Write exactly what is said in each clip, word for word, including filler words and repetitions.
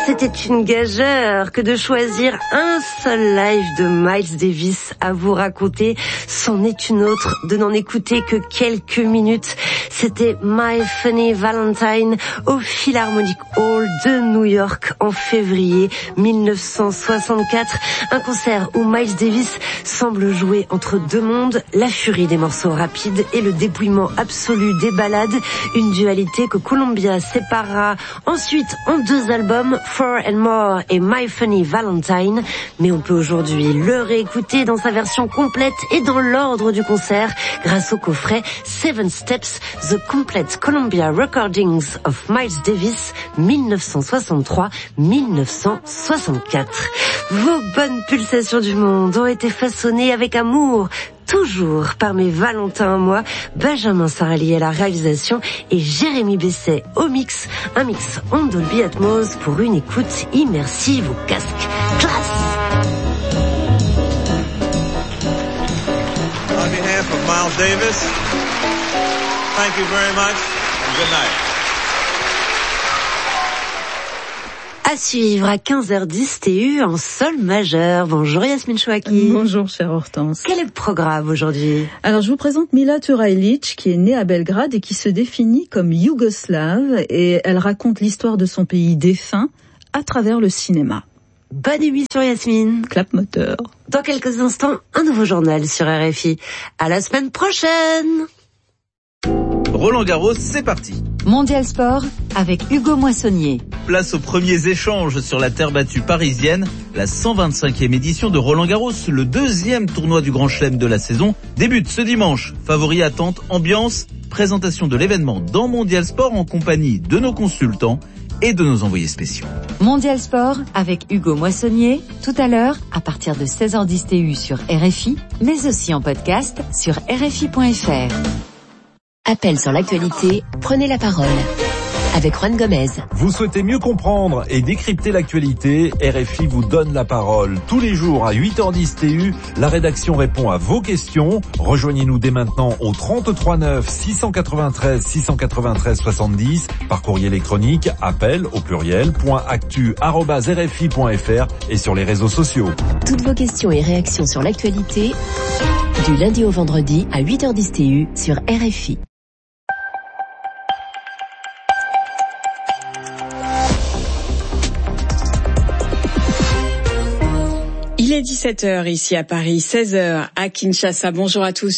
C'était une gageure que de choisir un seul live de Miles Davis à vous raconter. C'en est une autre de n'en écouter que quelques minutes. C'était My Funny Valentine au Philharmonic Hall de New York en février mille neuf cent soixante-quatre. Un concert où Miles Davis semble jouer entre deux mondes, la furie des morceaux rapides et le dépouillement absolu des ballades. Une dualité que Columbia séparera ensuite en deux albums, Four and More et My Funny Valentine. Mais on peut aujourd'hui le réécouter dans sa version complète et dans l'ordre du concert grâce au coffret Seven Steps, The Complete Columbia Recordings of Miles Davis mille neuf cent soixante-trois à mille neuf cent soixante-quatre. Vos bonnes pulsations du monde ont été façonnées avec amour, toujours par mes Valentins à moi, Benjamin Sarali à la réalisation et Jérémy Besset au mix. Un mix en Dolby Atmos pour une écoute immersive au casque. Classe! On behalf of Miles Davis, thank you very much and good night. À suivre à quinze heures dix T U en sol majeur. Bonjour Yasmine Chouaki. Bonjour chère Hortense. Quel est le programme aujourd'hui? Alors je vous présente Mila Turajlic qui est née à Belgrade et qui se définit comme yougoslave et elle raconte l'histoire de son pays défunt à travers le cinéma. Bonne émission Yasmine. Clap moteur. Dans quelques instants, un nouveau journal sur R F I. À la semaine prochaine. Roland Garros, c'est parti. Mondial Sport avec Hugo Moissonnier. Place aux premiers échanges sur la terre battue parisienne. La cent vingt-cinquième édition de Roland Garros, le deuxième tournoi du Grand Chelem de la saison, débute ce dimanche. Favoris, attente, ambiance, présentation de l'événement dans Mondial Sport en compagnie de nos consultants et de nos envoyés spéciaux. Mondial Sport avec Hugo Moissonnier, tout à l'heure à partir de seize heures dix T U sur R F I, mais aussi en podcast sur R F I point F R. Appel sur l'actualité, prenez la parole. Avec Juan Gomez. Vous souhaitez mieux comprendre et décrypter l'actualité, R F I vous donne la parole. Tous les jours à huit heures dix T U, la rédaction répond à vos questions. Rejoignez-nous dès maintenant au trente-trois neuf six cent quatre-vingt-treize six cent quatre-vingt-treize soixante-dix par courrier électronique, appel au pluriel, point actu arobase R F I point F R et sur les réseaux sociaux. Toutes vos questions et réactions sur l'actualité, du lundi au vendredi à huit heures dix T U sur R F I. Il est dix-sept heures ici à Paris, seize heures à Kinshasa. Bonjour à tous.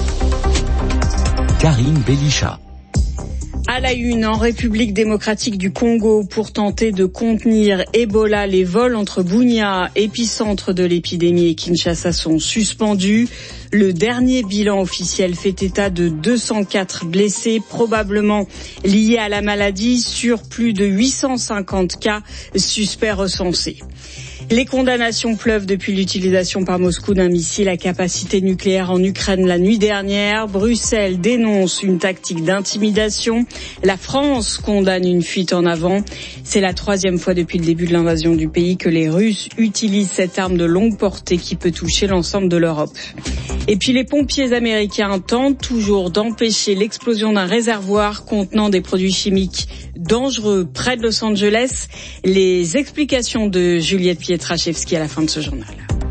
Karine Belisha. À la une, en République démocratique du Congo, pour tenter de contenir Ebola, les vols entre Bunia, épicentre de l'épidémie, et Kinshasa sont suspendus. Le dernier bilan officiel fait état de deux cent quatre blessés, probablement liés à la maladie, sur plus de huit cent cinquante cas suspects recensés. Les condamnations pleuvent depuis l'utilisation par Moscou d'un missile à capacité nucléaire en Ukraine la nuit dernière. Bruxelles dénonce une tactique d'intimidation. La France condamne une fuite en avant. C'est la troisième fois depuis le début de l'invasion du pays que les Russes utilisent cette arme de longue portée qui peut toucher l'ensemble de l'Europe. Et puis les pompiers américains tentent toujours d'empêcher l'explosion d'un réservoir contenant des produits chimiques dangereux près de Los Angeles. Les explications de Juliette Pietraszewski à la fin de ce journal.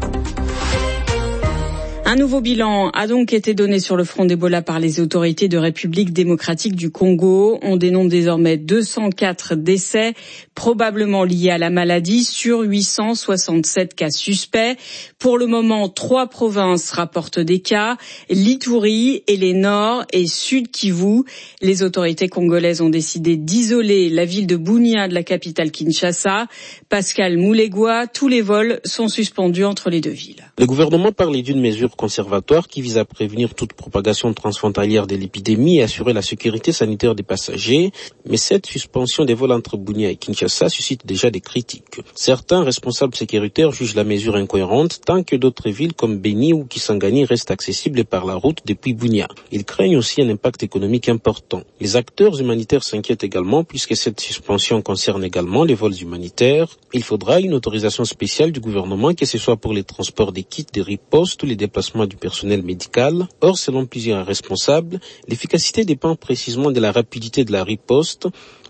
Un nouveau bilan a donc été donné sur le front d'Ebola par les autorités de République démocratique du Congo. On dénombre désormais deux cent quatre décès, probablement liés à la maladie, sur huit cent soixante-sept cas suspects. Pour le moment, trois provinces rapportent des cas, l'Ituri et les Nord et Sud Kivu. Les autorités congolaises ont décidé d'isoler la ville de Bunia de la capitale Kinshasa. Pascal Moulegua, tous les vols sont suspendus entre les deux villes. Le gouvernement parlait d'une mesure conservatoire qui vise à prévenir toute propagation transfrontalière de l'épidémie et assurer la sécurité sanitaire des passagers. Mais cette suspension des vols entre Bunia et Kinshasa suscite déjà des critiques. Certains responsables sécuritaires jugent la mesure incohérente tant que d'autres villes comme Beni ou Kisangani restent accessibles par la route depuis Bunia. Ils craignent aussi un impact économique important. Les acteurs humanitaires s'inquiètent également puisque cette suspension concerne également les vols humanitaires. Il faudra une autorisation spéciale du gouvernement, que ce soit pour les transports des kits de riposte ou les déplacements du personnel médical. Or, selon plusieurs responsables, l'efficacité dépend précisément de la rapidité de la riposte.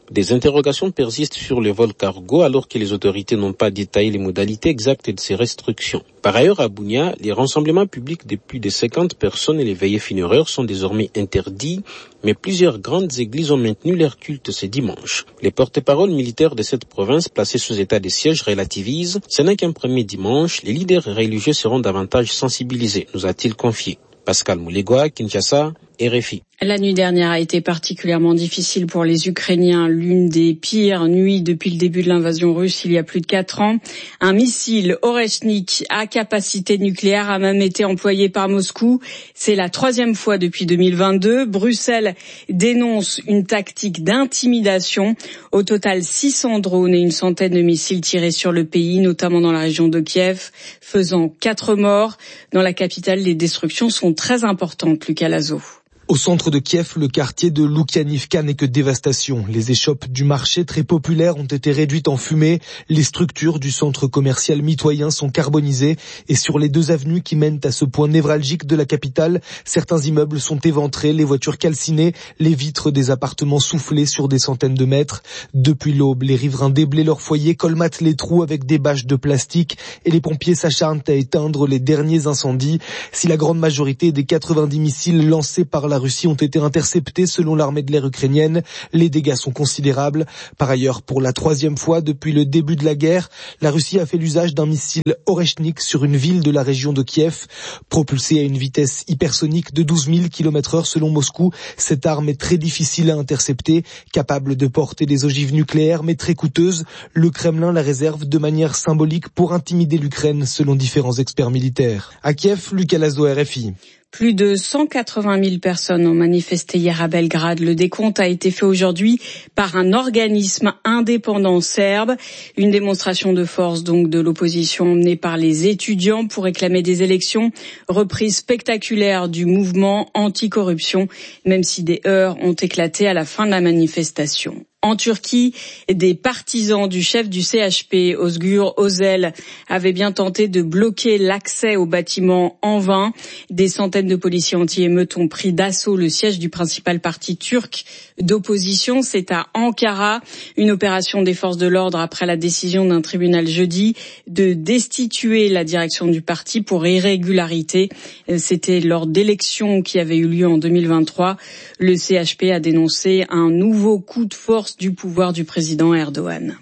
Des interrogations persistent sur le vol cargo alors que les autorités n'ont pas détaillé les modalités exactes de ces restrictions. Par ailleurs, à Bunia, les rassemblements publics de plus de cinquante personnes et les veillées funéraires sont désormais interdits, mais plusieurs grandes églises ont maintenu leur culte ce dimanche. Les porte-paroles militaires de cette province placés sous état de siège relativisent. Ce n'est qu'un premier dimanche, les leaders religieux seront davantage sensibilisés, nous a-t-il confié. Pascal Moulegua, Kinshasa, R F I. La nuit dernière a été particulièrement difficile pour les Ukrainiens, l'une des pires nuits depuis le début de l'invasion russe il y a plus de quatre ans. Un missile Oreshnik à capacité nucléaire a même été employé par Moscou. C'est la troisième fois depuis deux mille vingt-deux. Bruxelles dénonce une tactique d'intimidation. Au total, six cents drones et une centaine de missiles tirés sur le pays, notamment dans la région de Kiev, faisant quatre morts. Dans la capitale, les destructions sont très importantes, Lucas Lazo. Au centre de Kiev, le quartier de Loukianivka n'est que dévastation. Les échoppes du marché très populaires ont été réduites en fumée. Les structures du centre commercial mitoyen sont carbonisées. Et sur les deux avenues qui mènent à ce point névralgique de la capitale, certains immeubles sont éventrés, les voitures calcinées, les vitres des appartements soufflées sur des centaines de mètres. Depuis l'aube, les riverains déblaient leurs foyers, colmatent les trous avec des bâches de plastique et les pompiers s'acharnent à éteindre les derniers incendies. Si la grande majorité des quatre-vingt-dix missiles lancés par la Russie ont été interceptés selon l'armée de l'air ukrainienne, les dégâts sont considérables. Par ailleurs, pour la troisième fois depuis le début de la guerre, la Russie a fait l'usage d'un missile Oreshnik sur une ville de la région de Kiev. Propulsée à une vitesse hypersonique de douze mille kilomètres heure selon Moscou, cette arme est très difficile à intercepter, capable de porter des ogives nucléaires mais très coûteuse. Le Kremlin la réserve de manière symbolique pour intimider l'Ukraine selon différents experts militaires. À Kiev, Lucas Lazo, R F I. Plus de cent quatre-vingt mille personnes ont manifesté hier à Belgrade. Le décompte a été fait aujourd'hui par un organisme indépendant serbe. Une démonstration de force donc de l'opposition emmenée par les étudiants pour réclamer des élections. Reprise spectaculaire du mouvement anticorruption, même si des heurts ont éclaté à la fin de la manifestation. En Turquie, des partisans du chef du C H P, Özgür Özel, avaient bien tenté de bloquer l'accès au bâtiment en vain. Des centaines de policiers anti-émeutes ont pris d'assaut le siège du principal parti turc d'opposition. C'est à Ankara, une opération des forces de l'ordre après la décision d'un tribunal jeudi de destituer la direction du parti pour irrégularité. C'était lors d'élections qui avaient eu lieu en deux mille vingt-trois. Le C H P a dénoncé un nouveau coup de force du pouvoir du président Erdogan.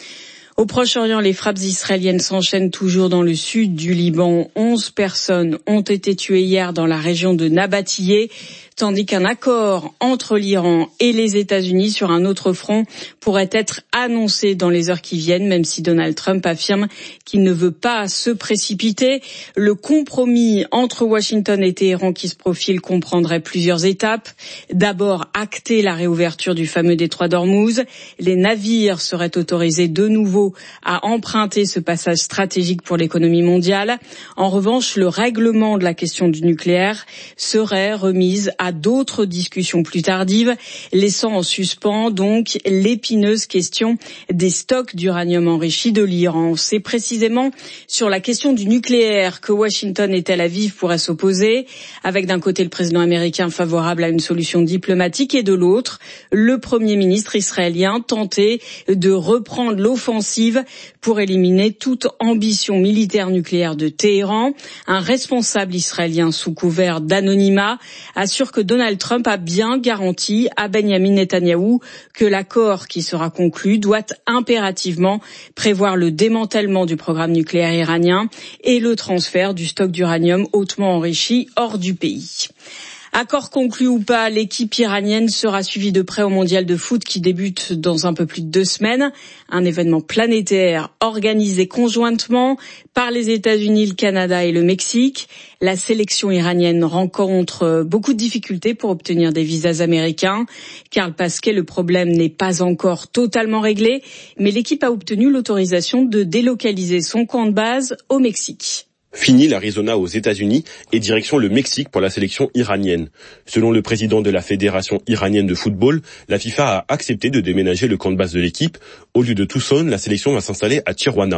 Au Proche-Orient, les frappes israéliennes s'enchaînent toujours dans le sud du Liban. Onze personnes ont été tuées hier dans la région de Nabatiyeh, tandis qu'un accord entre l'Iran et les États-Unis sur un autre front pourrait être annoncé dans les heures qui viennent, même si Donald Trump affirme qu'il ne veut pas se précipiter. Le compromis entre Washington et Téhéran qui se profile comprendrait plusieurs étapes. D'abord, acter la réouverture du fameux détroit d'Ormuz. Les navires seraient autorisés de nouveau à emprunter ce passage stratégique pour l'économie mondiale. En revanche, le règlement de la question du nucléaire serait remise à à d'autres discussions plus tardives, laissant en suspens donc l'épineuse question des stocks d'uranium enrichi de l'Iran. C'est précisément sur la question du nucléaire que Washington et Tel Aviv pourraient s'opposer, avec d'un côté le président américain favorable à une solution diplomatique et de l'autre le premier ministre israélien tenté de reprendre l'offensive pour éliminer toute ambition militaire nucléaire de Téhéran. Un responsable israélien sous couvert d'anonymat assure que Donald Trump a bien garanti à Benjamin Netanyahou que l'accord qui sera conclu doit impérativement prévoir le démantèlement du programme nucléaire iranien et le transfert du stock d'uranium hautement enrichi hors du pays. Accord conclu ou pas, l'équipe iranienne sera suivie de près au mondial de foot qui débute dans un peu plus de deux semaines. Un événement planétaire organisé conjointement par les États-Unis, le Canada et le Mexique. La sélection iranienne rencontre beaucoup de difficultés pour obtenir des visas américains. Karl Pasquet, le problème n'est pas encore totalement réglé, mais l'équipe a obtenu l'autorisation de délocaliser son camp de base au Mexique. Fini l'Arizona aux États-Unis et direction le Mexique pour la sélection iranienne. Selon le président de la Fédération iranienne de football, la FIFA a accepté de déménager le camp de base de l'équipe. Au lieu de Tucson, la sélection va s'installer à Tijuana.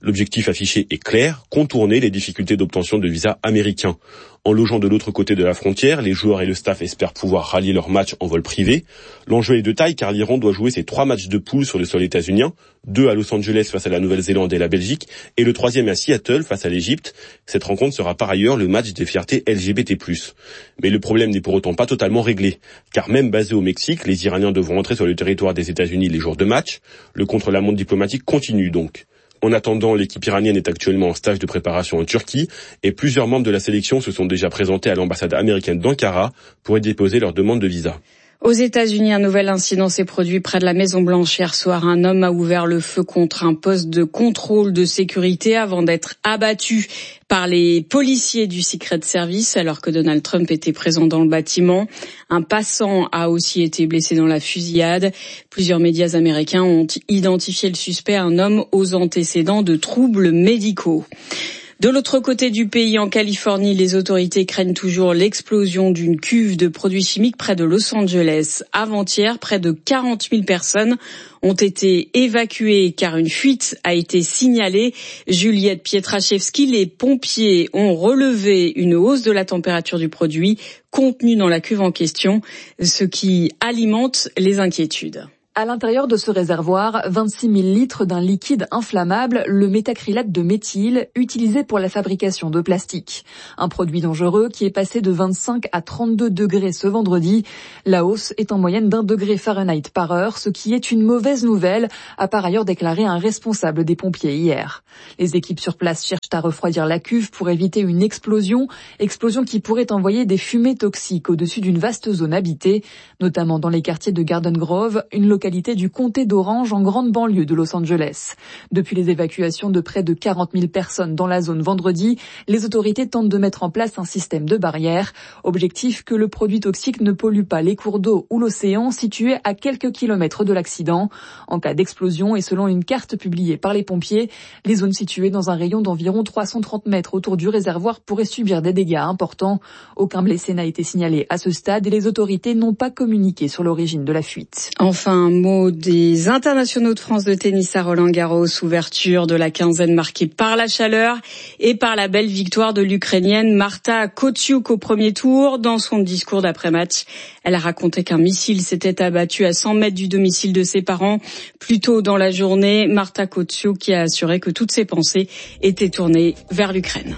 L'objectif affiché est clair, contourner les difficultés d'obtention de visas américains. En logeant de l'autre côté de la frontière, les joueurs et le staff espèrent pouvoir rallier leurs matchs en vol privé. L'enjeu est de taille car l'Iran doit jouer ses trois matchs de poule sur le sol états-unien, deux à Los Angeles face à la Nouvelle-Zélande et la Belgique, et le troisième à Seattle face à l'Égypte. Cette rencontre sera par ailleurs le match des fiertés L G B T plus. Mais le problème n'est pour autant pas totalement réglé, car même basés au Mexique, les Iraniens devront entrer sur le territoire des États-Unis les jours de match. Le contre-la-montre diplomatique continue donc. En attendant, l'équipe iranienne est actuellement en stage de préparation en Turquie et plusieurs membres de la sélection se sont déjà présentés à l'ambassade américaine d'Ankara pour y déposer leur demande de visa. Aux États-Unis, un nouvel incident s'est produit près de la Maison-Blanche hier soir. Un homme a ouvert le feu contre un poste de contrôle de sécurité avant d'être abattu par les policiers du Secret Service alors que Donald Trump était présent dans le bâtiment. Un passant a aussi été blessé dans la fusillade. Plusieurs médias américains ont identifié le suspect, un homme aux antécédents de troubles médicaux. De l'autre côté du pays, en Californie, les autorités craignent toujours l'explosion d'une cuve de produits chimiques près de Los Angeles. Avant-hier, près de quarante mille personnes ont été évacuées car une fuite a été signalée. Juliette Pietraszewski, les pompiers ont relevé une hausse de la température du produit contenu dans la cuve en question, ce qui alimente les inquiétudes. À l'intérieur de ce réservoir, vingt-six mille litres d'un liquide inflammable, le méthacrylate de méthyle, utilisé pour la fabrication de plastique. Un produit dangereux qui est passé de vingt-cinq à trente-deux degrés ce vendredi. La hausse est en moyenne d'un degré Fahrenheit par heure, ce qui est une mauvaise nouvelle, a par ailleurs déclaré un responsable des pompiers hier. Les équipes sur place cherchent à refroidir la cuve pour éviter une explosion, explosion qui pourrait envoyer des fumées toxiques au-dessus d'une vaste zone habitée, notamment dans les quartiers de Garden Grove, une localité du comté d'Orange en grande banlieue de Los Angeles. Depuis les évacuations de près de quarante mille personnes dans la zone vendredi, les autorités tentent de mettre en place un système de barrières. Objectif que le produit toxique ne pollue pas les cours d'eau ou l'océan situés à quelques kilomètres de l'accident. En cas d'explosion et selon une carte publiée par les pompiers, les zones situées dans un rayon d'environ trois cent trente mètres autour du réservoir pourraient subir des dégâts importants. Aucun blessé n'a été signalé à ce stade et les autorités n'ont pas communiqué sur l'origine de la fuite. Enfin, un mot des internationaux de France de tennis à Roland-Garros, ouverture de la quinzaine marquée par la chaleur et par la belle victoire de l'Ukrainienne Marta Kostyuk au premier tour. Dans son discours d'après-match, elle a raconté qu'un missile s'était abattu à cent mètres du domicile de ses parents plus tôt dans la journée. Marta Kostyuk qui a assuré que toutes ses pensées étaient tournées vers l'Ukraine.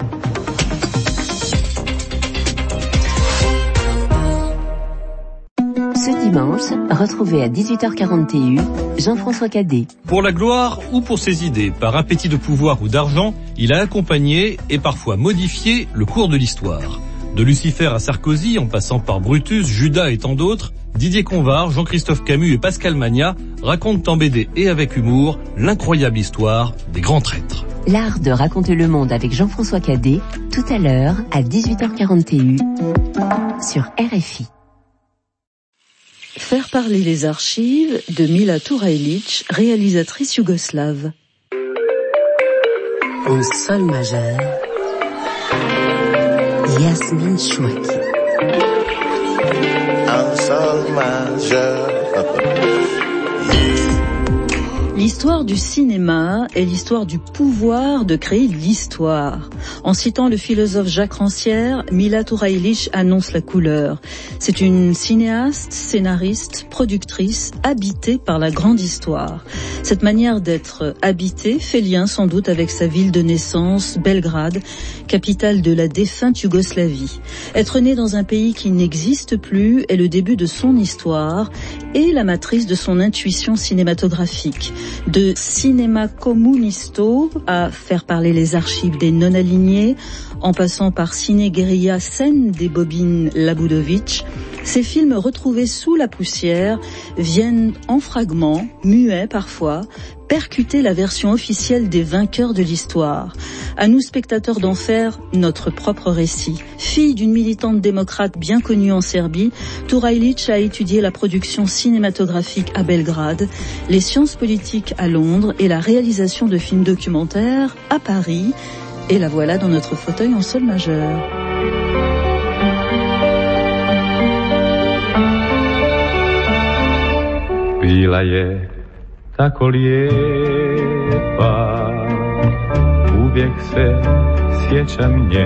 Ce dimanche, retrouvez à dix-huit heures quarante et un Jean-François Cadet. Pour la gloire ou pour ses idées, par appétit de pouvoir ou d'argent, il a accompagné et parfois modifié le cours de l'histoire. De Lucifer à Sarkozy, en passant par Brutus, Judas et tant d'autres, Didier Convar, Jean-Christophe Camus et Pascal Magnat racontent en B D et avec humour l'incroyable histoire des grands traîtres. L'art de raconter le monde avec Jean-François Cadet, tout à l'heure à dix-huit heures quarante et un sur R F I. Faire parler les archives de Mila Turajlic, réalisatrice yougoslave. En sol majeur, Yasmine Chouaki. En sol majeur. L'histoire du cinéma est l'histoire du pouvoir de créer l'histoire. En citant le philosophe Jacques Rancière, Mila Turajlic annonce la couleur. C'est une cinéaste, scénariste, productrice, habitée par la grande histoire. Cette manière d'être habitée fait lien sans doute avec sa ville de naissance, Belgrade, capitale de la défunte Yougoslavie. Être née dans un pays qui n'existe plus est le début de son histoire et la matrice de son intuition cinématographique. De cinéma comunisto à faire parler les archives des non-alignés, en passant par ciné-guérilla, scène des bobines Labudovic, ces films retrouvés sous la poussière viennent en fragments, muets parfois, percuter la version officielle des vainqueurs de l'histoire. À nous, spectateurs, d'en faire notre propre récit. Fille d'une militante démocrate bien connue en Serbie, Turajlic a étudié la production cinématographique à Belgrade, les sciences politiques à Londres et la réalisation de films documentaires à Paris. Et la voilà dans notre fauteuil en sol majeur. Bila je tako lijepa ubiegł swe siecia mnie.